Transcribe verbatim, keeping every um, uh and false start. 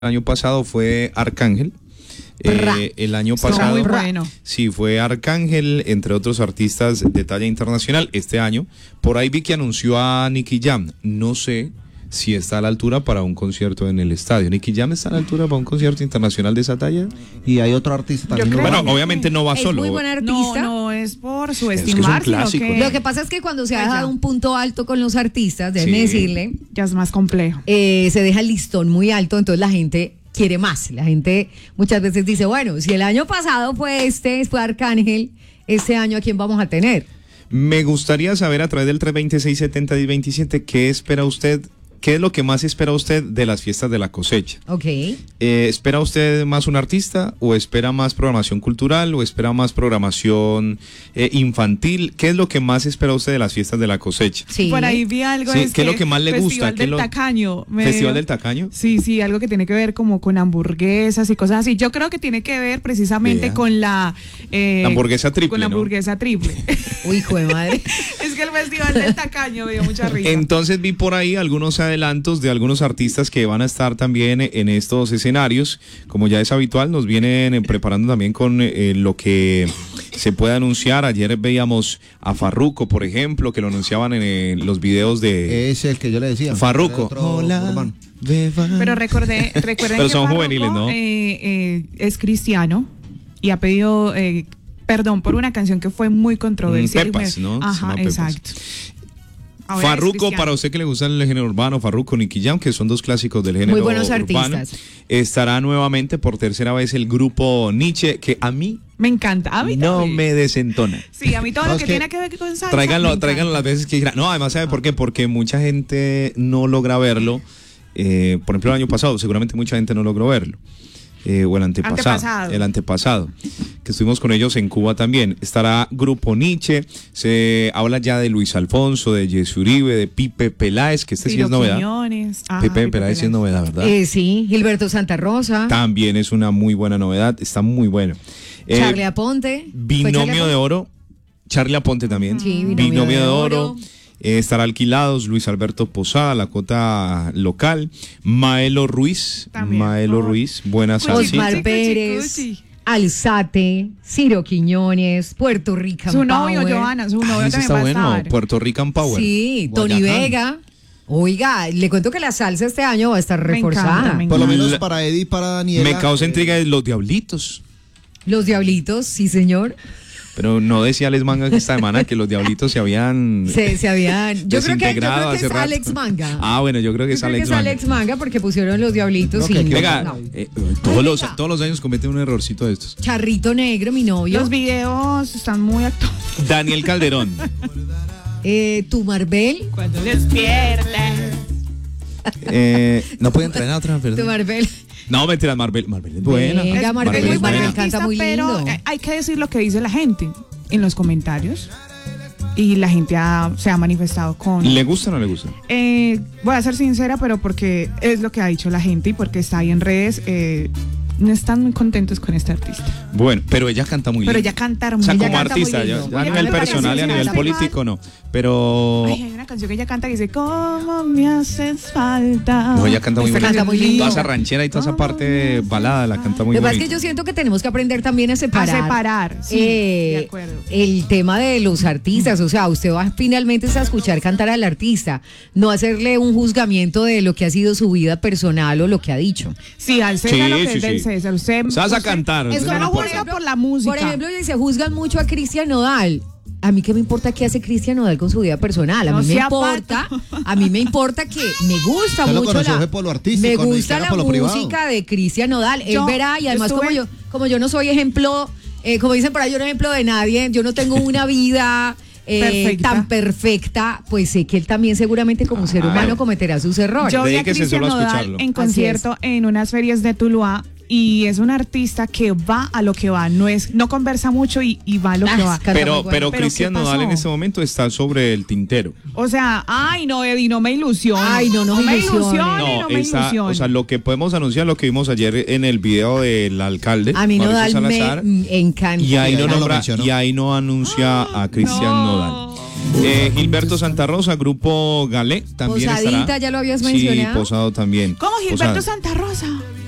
El año pasado fue Arcángel. Eh, el año pasado, muy bueno. Sí, fue Arcángel, entre otros artistas de talla internacional. Este año, por ahí vi que anunció a Nicky Jam. No sé si está a la altura para un concierto en el estadio. ¿Nicky Jam está a la altura para un concierto internacional de esa talla? Y hay otro artista también. Yo creo Bueno, que obviamente no va Es solo. muy buen artista. No, no es por Es que es subestimar, un clásico, sino que ¿no? Lo que pasa es que cuando se ha Pues ya. dejado un punto alto con los artistas, déjenme Sí. decirle, ya es más complejo. eh, se deja el listón muy alto, entonces la gente quiere más. La gente muchas veces dice, bueno, si el año pasado fue este, fue Arcángel, este año ¿a quién vamos a tener? Me gustaría saber a través del tres dos seis, seis cero, uno cero dos siete qué espera usted, qué es lo que más espera usted de las fiestas de la cosecha. Ok. Eh, ¿Espera usted más un artista o espera más programación cultural o espera más programación eh, infantil? ¿Qué es lo que más espera usted de las fiestas de la cosecha? Sí. Por ahí vi algo. Sí, es ¿qué es lo que más le gusta? Festival ¿Qué es del lo- Tacaño. me- ¿Festival del Tacaño? Sí, sí, algo que tiene que ver como con hamburguesas y cosas así. Yo creo que tiene que ver precisamente Vea. con la... eh, La hamburguesa triple, Con la ¿no? hamburguesa triple. Uy, hijo de madre. Es que el Festival del Tacaño me dio mucha risa. Entonces vi por ahí algunos adelantos de algunos artistas que van a estar también en estos escenarios. Como ya es habitual, nos vienen eh, preparando también con eh, lo que se puede anunciar. Ayer veíamos a Farruko, por ejemplo, que lo anunciaban en eh, los videos de Es el que yo le decía. Farruko. Otro urbano. Pero recordé, recuerden Pero que son Farruko, juveniles, ¿no? eh, eh, es cristiano y ha pedido eh, perdón por una canción que fue muy controversial. Mm, Pepas, ¿no? Se Ajá, llama Pepas. exacto. Ahora es Farruko, cristiano. para usted que le gusta el género urbano, Farruko, Nicky Jam, que son dos clásicos del género Muy buenos urbano, artistas. estará nuevamente por tercera vez el grupo Nietzsche, que a mí Me encanta. A mí no también. me desentona. Sí, a mí todo No, lo es que, que tiene que ver con salsa. Tráiganlo, me tráiganlo las encanta. veces que quieran. No, además, ¿sabe por qué? Porque mucha gente no logra verlo. Eh, por ejemplo, el año pasado, seguramente mucha gente no logró verlo. Eh, o el antepasado, Antepasado. el antepasado, que estuvimos con ellos en Cuba también. Estará Grupo Nietzsche, se habla ya de Luis Alfonso, de Jesse Uribe, de Pipe Peláez, que este sí Ciro es novedad. Quiñones. Ah, Pipe Pipe Peláez sí es Peláez. novedad, ¿verdad? Eh, sí, Gilberto Santa Rosa, También es una muy buena novedad, está muy bueno. Eh, Charlie Aponte. ¿Fue Charlie Binomio de Aponte? Oro, Charlie Aponte también. Sí, Binomio, Binomio de de Oro. Oro. Eh, estará Alquilados, Luis Alberto Posada, la cota local. Maelo Ruiz. También. Maelo Oh. Ruiz, buena Cuchi, salsa. Osmar Cuchi, Pérez, cuchi. Alzate, Ciro Quiñones, Puerto Rican Su novio, Power. Johanna, su novio Ah, ese también está va a bueno. estar. Puerto Rican Power. Sí, Tony Guayacán. Vega. Oiga, le cuento que la salsa este año va a estar Me encanta, reforzada. me Por lo encanta. menos para Eddie y para Daniela. Me causa eh, intriga de los Diablitos. Los Diablitos, sí señor. Pero no decía Alex Manga que esta semana que los Diablitos se habían Se, se habían. Yo creo que, yo desintegrado creo que hace es rato. Alex Manga. Ah, bueno, yo creo que Yo es creo Alex que es Manga. Alex Manga porque pusieron los Diablitos No, y que aquí- Venga, no. eh, todos, los, todos los años comete un errorcito de estos. Charrito Negro, mi novio. Los videos están muy actuales. Daniel Calderón. Eh, tu Marbel. Cuando despiertas. Eh, no puede entrenar otra Tu vez. Marbel. No, mentira, Marvel. Marvel es buena. Venga, Es Marbel, muy es buena buena. canta artista, muy pero lindo. eh, hay que decir lo que dice la gente en los comentarios. Y la gente ha- se ha manifestado con... ¿Le gusta o no le gusta? Eh, voy a ser sincera, pero porque es lo que ha dicho la gente y porque está ahí en redes, eh, no están muy contentos con este artista. Bueno, pero ella canta muy Pero lindo. ella canta O muy sea, ella como canta muy artista, ya, lindo. ya a Oye, nivel me parece personal y a que nivel canta muy político no. Pero Ay, hay una canción que ella canta que dice ¿Cómo me haces falta? no, ella canta muy Esta bonito. canta muy lindo. Toda esa ranchera y toda esa parte balada la canta muy Lo que pasa es que bonito. yo siento que tenemos que aprender también a A separar. separar, sí, eh, de acuerdo. el tema de los artistas, o sea, usted va finalmente a escuchar cantar al artista, no hacerle un juzgamiento de lo que ha sido su vida personal o lo que ha dicho. Sí, al César Sí, lo que sí, es del sí. César. Usted, Vas a usted- cantar. Es eso Usted como, no no por juzga ejemplo- por la música. Por ejemplo, se juzgan mucho a Cristian Nodal. A mí qué me importa qué hace Cristian Nodal con su vida personal. A No mí me sea importa, pato. a mí me importa que me gusta Usted lo mucho conoció la, fue por lo artístico, me ni gusta siquiera la por lo privado. música de Cristian Nodal. Él Yo verá y además estuve- como yo, como yo no soy ejemplo, eh, como dicen por ahí, yo no soy ejemplo de nadie. Yo no tengo una vida eh, Perfecta. tan perfecta, pues sé que él también seguramente como ser Claro. humano cometerá sus errores. Yo vi a Dedíquese Cristian solo a Nodal escucharlo. en Así concierto en unas ferias de Tuluá y es un artista que va a lo que va, no es, no conversa mucho y, y va a lo Ah, que va. canta muy Pero, bueno. pero ¿Pero Cristian qué pasó? Nodal en este momento está sobre el tintero. O sea, ay no, Eddie, no me ilusiones. Ay, no, no me ilusiones. ilusiones, No, no me está- ilusiones. o sea, lo que podemos anunciar, lo que vimos ayer en el video del alcalde, A mí Mauricio Nodal me Salazar, mm, encanta. y ahí Y no ahí no lo nombra, mencionó. y ahí no anuncia a Cristian no. Nodal. Eh, Gilberto Santa Rosa, grupo Galé, también Posadita, estará. ya lo habías Sí, mencionado. Posado también. ¿Cómo Gilberto Posada. Santa Rosa?